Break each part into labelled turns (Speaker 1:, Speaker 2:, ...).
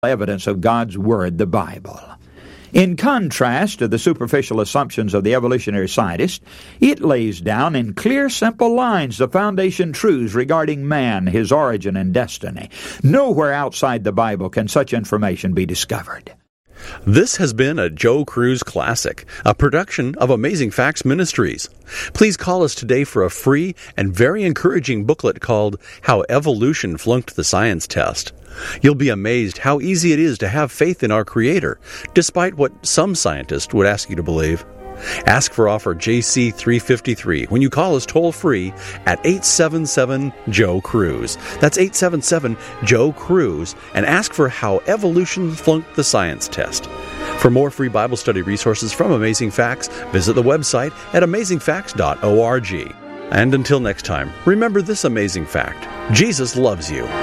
Speaker 1: evidence of God's Word, the Bible. In contrast to the superficial assumptions of the evolutionary scientist, it lays down in clear, simple lines the foundation truths regarding man, his origin, and destiny. Nowhere outside the Bible can such information be discovered.
Speaker 2: This has been a Joe Crews Classic, a production of Amazing Facts Ministries. Please call us today for a free and very encouraging booklet called How Evolution Flunked the Science Test. You'll be amazed how easy it is to have faith in our Creator, despite what some scientists would ask you to believe. Ask for offer JC353 when you call us toll-free at 877-JOE-CRUISE. That's 877-JOE-CRUISE, and ask for How Evolution Flunked the Science Test. For more free Bible study resources from Amazing Facts, visit the website at amazingfacts.org. And until next time, remember this amazing fact: Jesus loves you.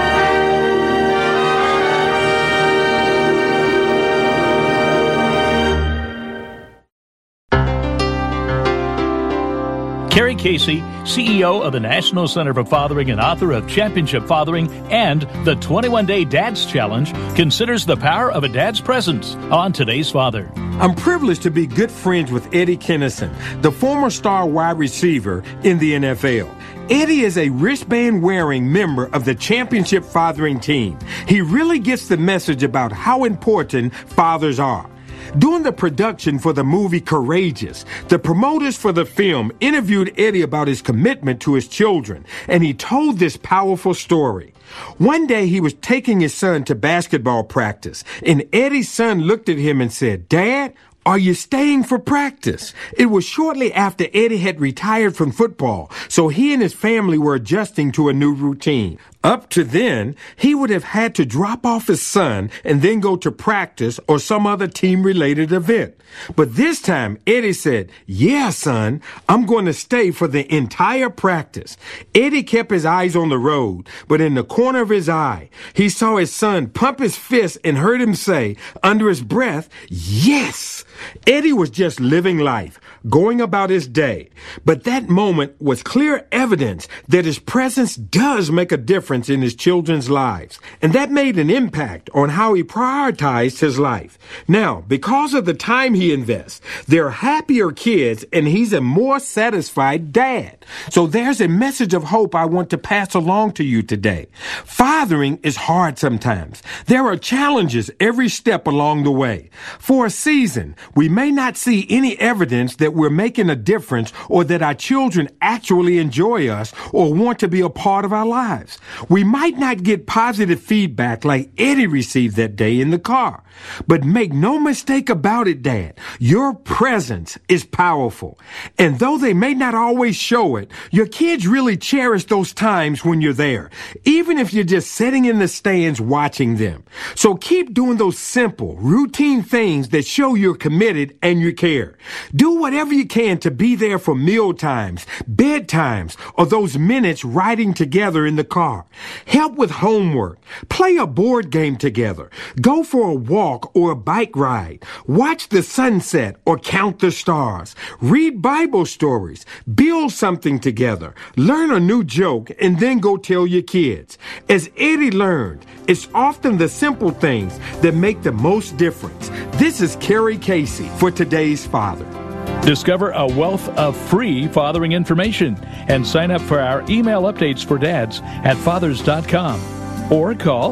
Speaker 3: Kerry Casey, CEO of the National Center for Fathering and author of Championship Fathering and the 21-Day Dads Challenge, considers the power of a dad's presence on Today's Father.
Speaker 4: I'm privileged to be good friends with Eddie Kennison, the former star wide receiver in the NFL. Eddie is a wristband-wearing member of the Championship Fathering team. He really gets the message about how important fathers are. During the production for the movie Courageous, the promoters for the film interviewed Eddie about his commitment to his children, and he told this powerful story. One day he was taking his son to basketball practice, and Eddie's son looked at him and said, "Dad, are you staying for practice?" It was shortly after Eddie had retired from football, so he and his family were adjusting to a new routine. Up to then, he would have had to drop off his son and then go to practice or some other team-related event. But this time, Eddie said, "Yeah, son, I'm going to stay for the entire practice." Eddie kept his eyes on the road, but in the corner of his eye, he saw his son pump his fist and heard him say, under his breath, "Yes!" Eddie was just living life, going about his day. But that moment was clear evidence that his presence does make a difference in his children's lives. And that made an impact on how he prioritized his life. Now, because of the time he invests, they're happier kids and he's a more satisfied dad. So there's a message of hope I want to pass along to you today. Fathering is hard sometimes. There are challenges every step along the way. For a season, we may not see any evidence that we're making a difference or that our children actually enjoy us or want to be a part of our lives. We might not get positive feedback like Eddie received that day in the car. But make no mistake about it, Dad, your presence is powerful. And though they may not always show it, your kids really cherish those times when you're there, even if you're just sitting in the stands watching them. So keep doing those simple, routine things that show you're committed and you care. Do whatever you can to be there for meal times, bedtimes, or those minutes riding together in the car. Help with homework. Play a board game together. Go for a walk or a bike ride. Watch the sunset or count the stars. Read Bible stories. Build something together. Learn a new joke and then go tell your kids. As Eddie learned, it's often the simple things that make the most difference. This is Kerry Casey for Today's Father.
Speaker 3: Discover a wealth of free fathering information and sign up for our email updates for dads at fathers.com or call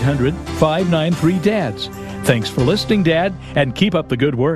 Speaker 3: 800-593-DADS. Thanks for listening, Dad, and keep up the good work.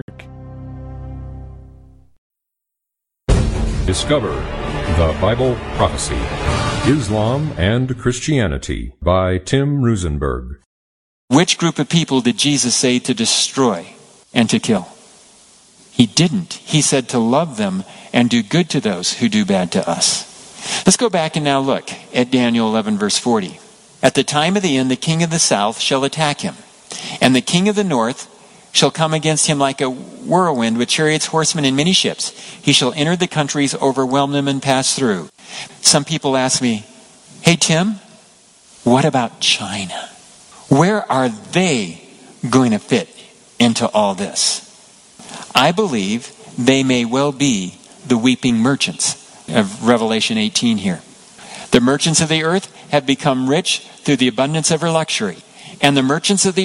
Speaker 5: Discover the Bible Prophecy, Islam and Christianity by Tim Rosenberg.
Speaker 6: Which group of people did Jesus say to destroy and to kill? He didn't. He said to love them and do good to those who do bad to us. Let's go back and now look at Daniel 11, verse 40. At the time of the end, the king of the south shall attack him, and the king of the north shall come against him like a whirlwind with chariots, horsemen, and many ships. He shall enter the countries, overwhelm them, and pass through. Some people ask me, "Hey, Tim, what about China? Where are they going to fit into all this?" I believe they may well be the weeping merchants of Revelation 18 here. The merchants of the earth have become rich through the abundance of her luxury, and the merchants of the